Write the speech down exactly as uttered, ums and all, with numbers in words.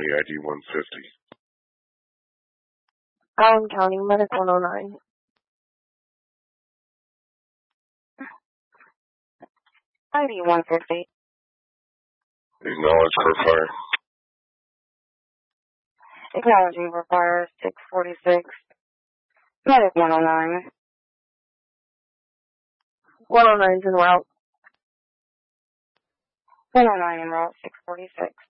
the I D one fifty. Allen County, Medic one oh nine. I D one fifty. Acknowledge for fire. Acknowledging for fire, six forty-six. Medic one oh nine. one oh nine's en route. one oh nine en route, six forty-six.